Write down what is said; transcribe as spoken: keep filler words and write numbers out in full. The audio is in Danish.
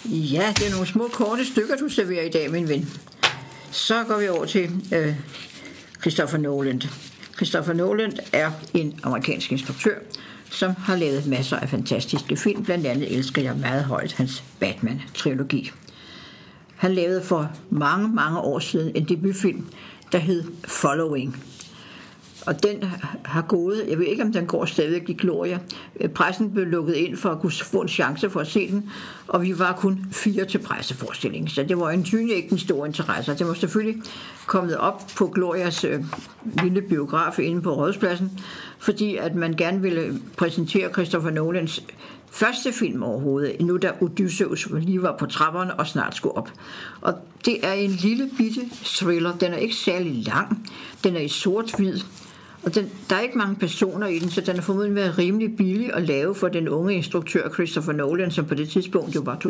Ja, det er nogle små korte stykker, du serverer i dag, min ven. Så går vi over til øh, Christopher Nolan. Christopher Nolan er en amerikansk instruktør, som har lavet masser af fantastiske film. Blandt andet elsker jeg meget højt hans Batman-trilogi. Han lavede for mange, mange år siden en debutfilm, der hed Following. Og den har gået, jeg ved ikke om den går stadigvæk i glorie. Pressen blev lukket ind for at kunne få en chance for at se den, og vi var kun fire til presseforestillingen. Så det var en synligt en stor interesse. Det var selvfølgelig kommet op på Glorias øh, lille biograf inde på Rådhuspladsen, fordi at man gerne ville præsentere Christopher Nolans første film overhovedet, nu da Odysseus lige var på trapperne og snart skulle op. Og det er en lille bitte thriller. Den er ikke særlig lang. Den er i sort-hvid. Og den, der er ikke mange personer i den, så den er formodentlig været rimelig billig at lave for den unge instruktør Christopher Nolan, som på det tidspunkt jo var